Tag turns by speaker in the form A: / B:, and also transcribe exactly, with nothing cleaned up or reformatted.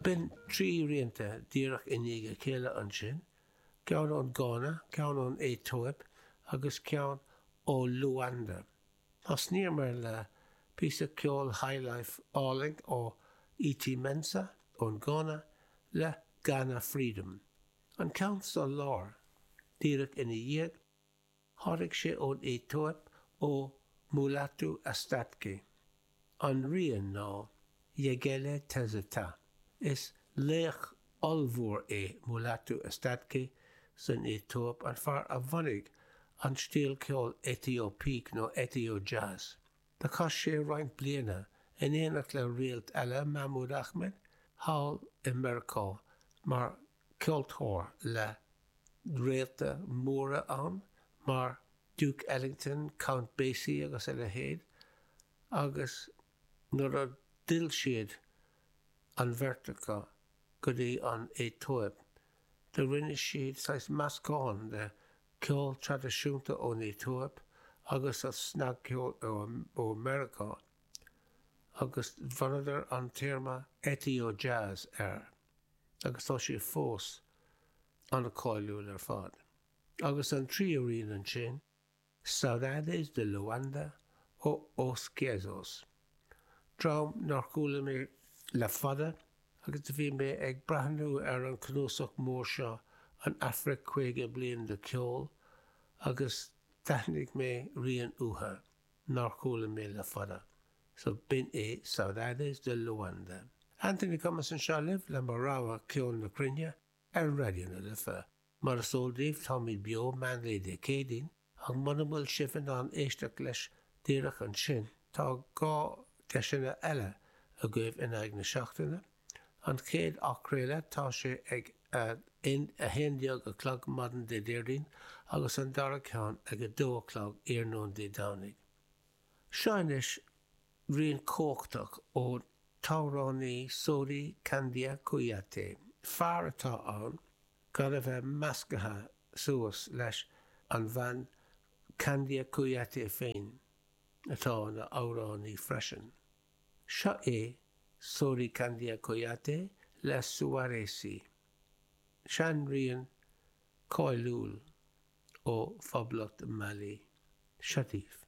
A: Bin trí rianta díreach iníige céile an sin, ceann ón Ghana, ceann ón Étóip, agus ceann ó Luanda. As níor mar le písa ceol highlife áling ó E T Mensa ón Ghana le Ghana Freedom. An ceann sa lár díreach ina dhiad, tháinig sé ón Étóip ó Mulatu Astatke. An rian ná Yegele Tezata. Is léach olmhór é Mulatu Astatke san Étóip an fear a bhanig an stíl ceol Ethiopic nó Ethio Jazz. Tá cás sé roinnt bliana in éanacht le rialt eile Mahmoud Ahmed, Hall i Mercá mar ceoltóir le réalta móra an, mar Duke Ellington, Count Basie agus eile héad, agus nuair a dil siad an Vertica go dtí an Étóip, de rinne siad sais mascáin de ceol tradiisiúnta ón Étóip agus a snag ceol ó America, agus bhanadar an téarma Ethio Jazz ar, agus tá sé fós an a cáiliúil ar fad. Agus an tríorín an sin, Saudades de Luanda ó Os Quezos. Drám nach cúla mé le fada, agus bhí mé ag breathnú ar an cnúsach mór seo an Afric chuige bliain de ceol, agus technic mé rian uatha, nach cúla mé le fada. So bin é Saudades de Luanda. Anthony Cummins an seo libh le mar ráha ceol na crinne ar radioúna le fe. Mar a sóldíomh tá míad beo manlé de cédín, ag manamúil sifin an éisteach leis díreach an sin, tá gá deisina eile a gcuibh in ag na seachtaine. An céad achréile tá sé ag a héindeag a clog madan de déirdín, agus an dara ceann ag a dó clog éarnón de dánig. Seanis rion cóchtach ó Taurani Sori Candia Kuyate. Fear atá an, gan a bheith meascatha suas leis an bhean Candia Kuyate féin atá na áránaí freisin. Seo é Sori Candia Kuyate le Suaresi. Sean rian cáiliúil ó Phoblacht Mali. Seatíomh.